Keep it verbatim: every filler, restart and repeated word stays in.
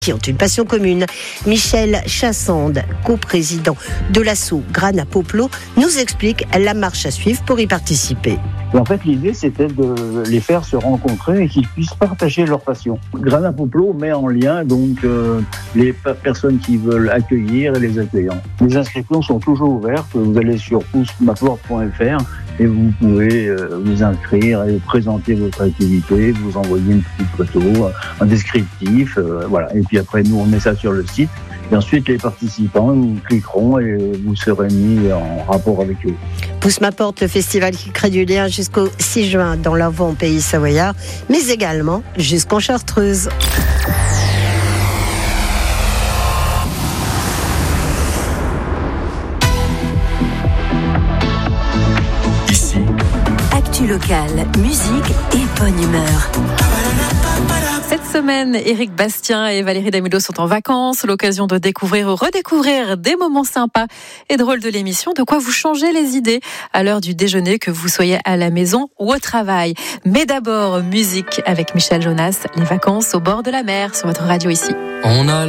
qui ont une passion commune. Michel Chassande, coprésident de l'asso Grana Poplo, nous explique la marche à suivre pour y participer. Et en fait, l'idée, c'était de les faire se rencontrer et qu'ils puissent partager leur passion. Grana Poplo met en lien donc euh, les personnes qui veulent accueillir et les accueillants. Les inscriptions sont toujours ouvertes. Vous allez sur pousse ma porte point f r et vous pouvez euh, vous inscrire et présenter votre activité, vous envoyer une petite photo, un descriptif, euh, voilà. Et puis après, nous, on met ça sur le site. Et ensuite, les participants nous cliqueront et vous serez mis en rapport avec eux. Pousse ma porte, le festival qui crée du lien jusqu'au six juin dans l'Avent Pays Savoyard, mais également jusqu'en Chartreuse. Ici, actu locale, musique et bonne humeur. Cette semaine, Éric Bastien et Valérie Damido sont en vacances, l'occasion de découvrir ou redécouvrir des moments sympas et drôles de l'émission, de quoi vous changer les idées à l'heure du déjeuner, que vous soyez à la maison ou au travail. Mais d'abord, musique avec Michel Jonas, les vacances au bord de la mer sur votre radio ici. On a